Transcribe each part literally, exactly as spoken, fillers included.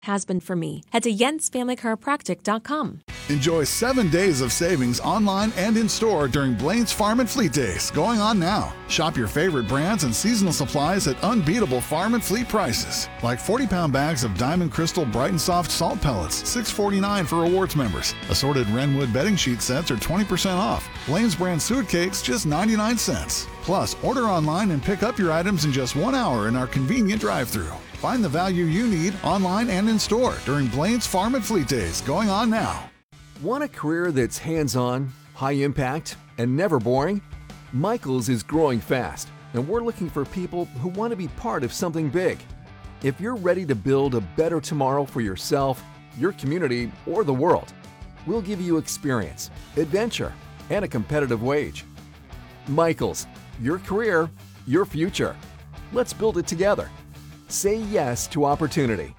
Has been for me. Head to jens family chiropractic dot com. Enjoy seven days of savings online and in-store during Blaine's Farm and Fleet Days, going on now. Shop your favorite brands and seasonal supplies at unbeatable farm and fleet prices. Like forty-pound bags of Diamond Crystal Bright and Soft salt pellets, six forty-nine for rewards members. Assorted Wrenwood bedding sheet sets are twenty percent off. Blaine's brand suet cakes, just ninety-nine cents. Plus, order online and pick up your items in just one hour in our convenient drive-thru. Find the value you need online and in-store during Blaine's Farm and Fleet Days, going on now. Want a career that's hands-on, high-impact, and never boring? Michaels is growing fast, and we're looking for people who want to be part of something big. If you're ready to build a better tomorrow for yourself, your community, or the world, we'll give you experience, adventure, and a competitive wage. Michaels, your career, your future. Let's build it together. Say yes to opportunity.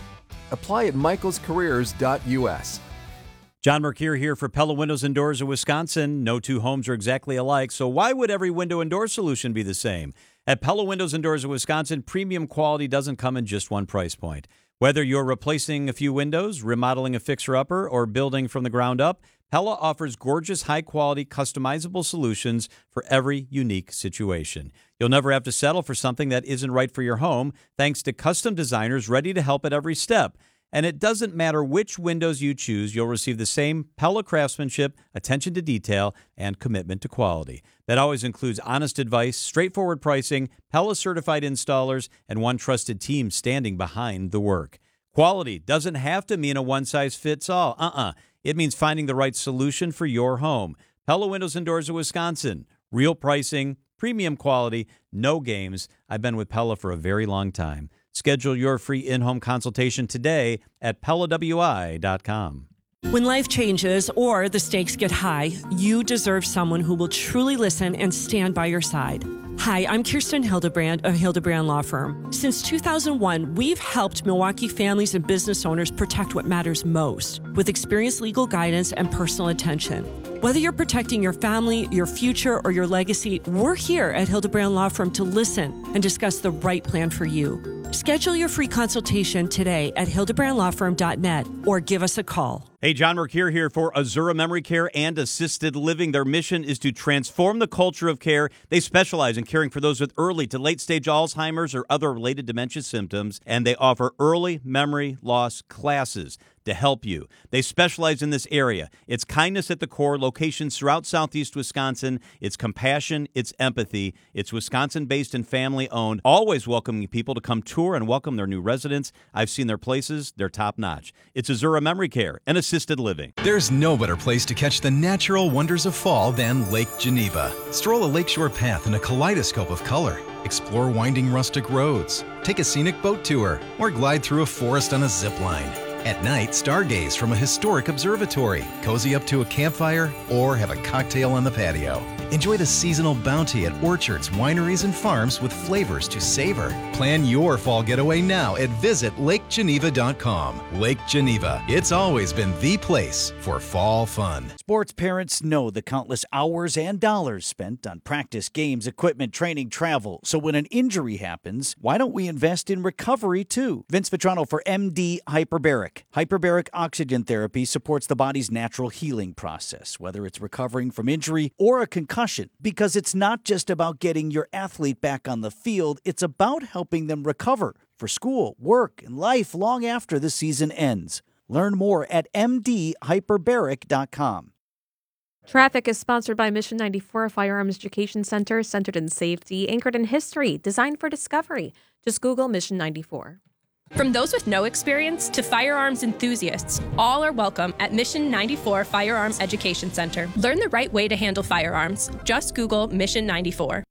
Apply at michaels careers dot u s. John Mercure here for Pella Windows and Doors of Wisconsin. No two homes are exactly alike, so why would every window and door solution be the same? At Pella Windows and Doors of Wisconsin, premium quality doesn't come in just one price point. Whether you're replacing a few windows, remodeling a fixer-upper, or building from the ground up, Pella offers gorgeous, high-quality, customizable solutions for every unique situation. You'll never have to settle for something that isn't right for your home, thanks to custom designers ready to help at every step. And it doesn't matter which windows you choose, you'll receive the same Pella craftsmanship, attention to detail, and commitment to quality. That always includes honest advice, straightforward pricing, Pella-certified installers, and one trusted team standing behind the work. Quality doesn't have to mean a one-size-fits-all. Uh-uh. It means finding the right solution for your home. Pella Windows and Doors of Wisconsin. Real pricing, premium quality, no games. I've been with Pella for a very long time. Schedule your free in-home consultation today at pella w i dot com. When life changes or the stakes get high, you deserve someone who will truly listen and stand by your side. Hi, I'm Kirsten Hildebrand of Hildebrand Law Firm. Since two thousand one, we've helped Milwaukee families and business owners protect what matters most with experienced legal guidance and personal attention. Whether you're protecting your family, your future, or your legacy, we're here at Hildebrand Law Firm to listen and discuss the right plan for you. Schedule your free consultation today at hildebrand law firm dot net or give us a call. Hey, John Mercure here for Azura Memory Care and Assisted Living. Their mission is to transform the culture of care. They specialize in caring for those with early to late-stage Alzheimer's or other related dementia symptoms, and they offer early memory loss classes to help you. They specialize in this area. It's kindness at the core, locations throughout southeast Wisconsin. It's compassion, it's empathy. It's Wisconsin-based and family-owned, always welcoming people to come tour and welcome their new residents. I've seen their places. They're top-notch. It's Azura Memory Care and Assisted Living. There's no better place to catch the natural wonders of fall than Lake Geneva. Stroll a lakeshore path in a kaleidoscope of color. Explore winding rustic roads. Take a scenic boat tour or glide through a forest on a zip line. At night, stargaze from a historic observatory, cozy up to a campfire, or have a cocktail on the patio. Enjoy the seasonal bounty at orchards, wineries, and farms with flavors to savor. Plan your fall getaway now at visit lake geneva dot com. Lake Geneva, it's always been the place for fall fun. Sports parents know the countless hours and dollars spent on practice, games, equipment, training, travel. So when an injury happens, why don't we invest in recovery too? Vince Vitrano for M D Hyperbaric. Hyperbaric oxygen therapy supports the body's natural healing process, whether it's recovering from injury or a concussion, because it's not just about getting your athlete back on the field, it's about helping them recover for school, work, and life long after the season ends. Learn more at m d hyperbaric dot com. Traffic is sponsored by Mission ninety-four, a firearms education center centered in safety, anchored in history, designed for discovery. Just Google Mission ninety-four. From those with no experience to firearms enthusiasts, all are welcome at Mission ninety-four Firearms Education Center. Learn the right way to handle firearms. Just Google Mission ninety-four.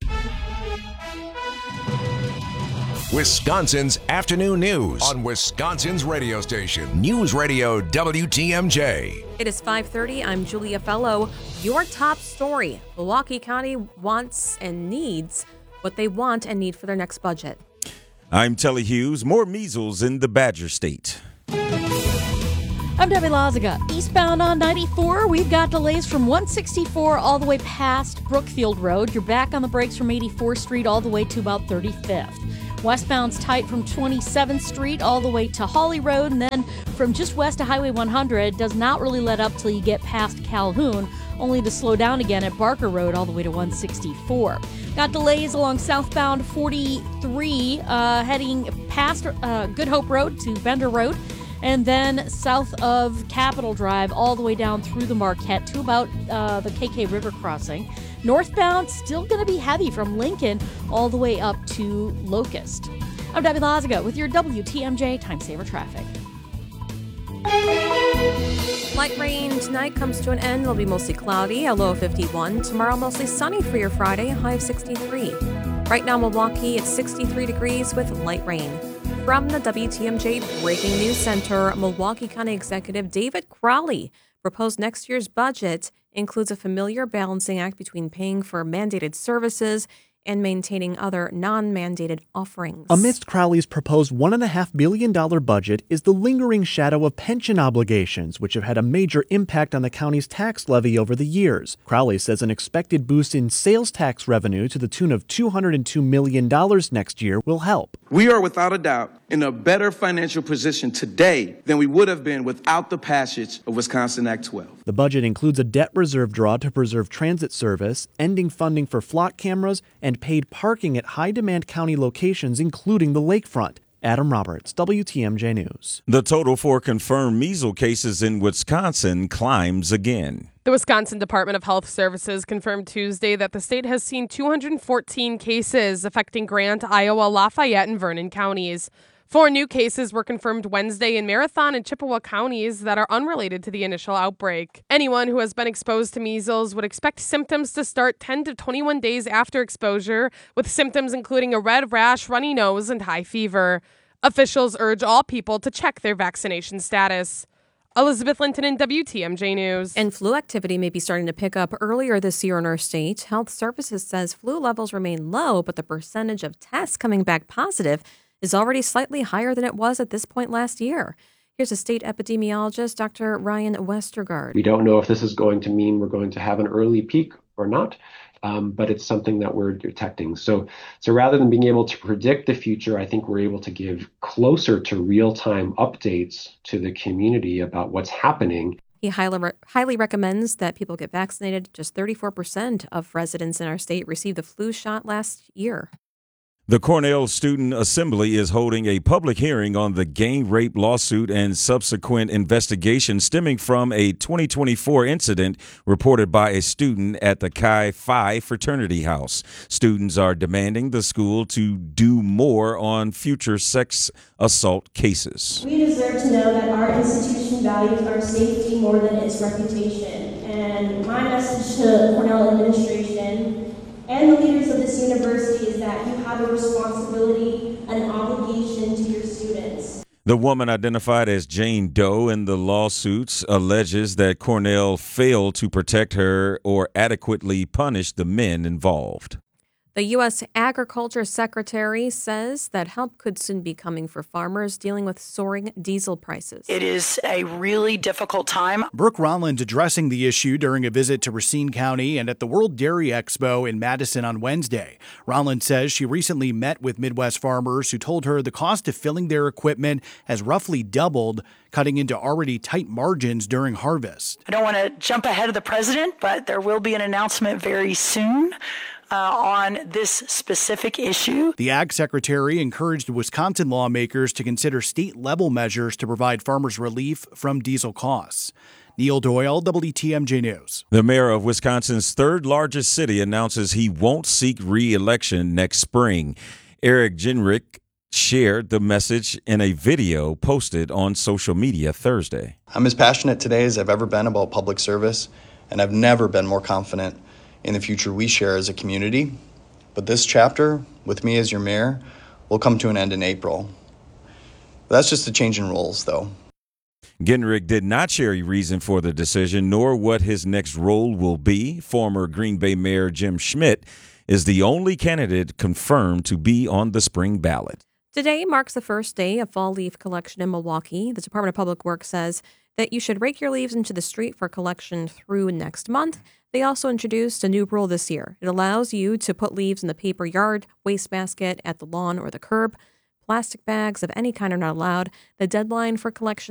Wisconsin's afternoon news on Wisconsin's radio station, News Radio W T M J. It is five thirty. I'm Julia Fellow. Your top story. Milwaukee County wants and needs what they want and need for their next budget. I'm Telly Hughes. More measles in the Badger State. I'm Debbie Lazaga. Eastbound on ninety-four, we've got delays from one sixty-four all the way past Brookfield Road. You're back on the brakes from eighty-fourth Street all the way to about thirty-fifth. Westbound's tight from twenty-seventh Street all the way to Holly Road, and then from just west of Highway one hundred does not really let up till you get past Calhoun, only to slow down again at Barker Road all the way to one sixty-four. Got delays along southbound forty-three, uh, heading past uh, Good Hope Road to Bender Road, and then south of Capitol Drive all the way down through the Marquette to about uh, the K K River crossing. Northbound still going to be heavy from Lincoln all the way up to Locust. I'm Debbie Lazaga with your W T M J Time Saver Traffic. Light rain tonight comes to an end. It'll be mostly cloudy, a low of fifty-one. Tomorrow, mostly sunny for your Friday, a high of sixty-three. Right now, Milwaukee, it's sixty-three degrees with light rain. From the W T M J Breaking News Center, Milwaukee County Executive David Crowley proposed next year's budget includes a familiar balancing act between paying for mandated services and maintaining other non-mandated offerings. Amidst Crowley's proposed one point five billion dollars budget is the lingering shadow of pension obligations, which have had a major impact on the county's tax levy over the years. Crowley says an expected boost in sales tax revenue to the tune of two hundred two million dollars next year will help. We are without a doubt in a better financial position today than we would have been without the passage of Wisconsin Act twelve. The budget includes a debt reserve draw to preserve transit service, ending funding for flock cameras, and paid parking at high-demand county locations, including the lakefront. Adam Roberts, W T M J News. The total for confirmed measles cases in Wisconsin climbs again. The Wisconsin Department of Health Services confirmed Tuesday that the state has seen two hundred fourteen cases affecting Grant, Iowa, Lafayette, and Vernon counties. Four new cases were confirmed Wednesday in Marathon and Chippewa counties that are unrelated to the initial outbreak. Anyone who has been exposed to measles would expect symptoms to start ten to twenty-one days after exposure, with symptoms including a red rash, runny nose, and high fever. Officials urge all people to check their vaccination status. Elizabeth Linton in W T M J News. And flu activity may be starting to pick up earlier this year in our state. Health Services says flu levels remain low, but the percentage of tests coming back positive is already slightly higher than it was at this point last year. Here's a state epidemiologist, Doctor Ryan Westergaard. We don't know if this is going to mean we're going to have an early peak or not, um, but it's something that we're detecting. So, so rather than being able to predict the future, I think we're able to give closer to real-time updates to the community about what's happening. He highly, re- highly recommends that people get vaccinated. Just thirty-four percent of residents in our state received the flu shot last year. The Cornell Student Assembly is holding a public hearing on the gang rape lawsuit and subsequent investigation stemming from a twenty twenty-four incident reported by a student at the Chi Phi fraternity house. Students are demanding the school to do more on future sex assault cases. We deserve to know that our institution values our safety more than its reputation. And my message to the Cornell administration and the leaders of this university is that you have a responsibility and an obligation to your students. The woman identified as Jane Doe in the lawsuits alleges that Cornell failed to protect her or adequately punish the men involved. The U S Agriculture Secretary says that help could soon be coming for farmers dealing with soaring diesel prices. It is a really difficult time. Brooke Ronland's addressing the issue during a visit to Racine County and at the World Dairy Expo in Madison on Wednesday. Ronland says she recently met with Midwest farmers who told her the cost of filling their equipment has roughly doubled, cutting into already tight margins during harvest. I don't want to jump ahead of the president, but there will be an announcement very soon Uh, on this specific issue. The Ag Secretary encouraged Wisconsin lawmakers to consider state-level measures to provide farmers relief from diesel costs. Neil Doyle, W T M J News. The mayor of Wisconsin's third largest city announces he won't seek re-election next spring. Eric Ginrich shared the message in a video posted on social media Thursday. I'm as passionate today as I've ever been about public service, and I've never been more confident in the future we share as a community. But this chapter, with me as your mayor, will come to an end in April. That's just a change in roles, though. Ginrich did not share a reason for the decision, nor what his next role will be. Former Green Bay Mayor Jim Schmidt is the only candidate confirmed to be on the spring ballot. Today marks the first day of fall leaf collection in Milwaukee. The Department of Public Works says that you should rake your leaves into the street for collection through next month. They also introduced a new rule this year. It allows you to put leaves in the paper yard, wastebasket, at the lawn, or the curb. Plastic bags of any kind are not allowed. The deadline for collection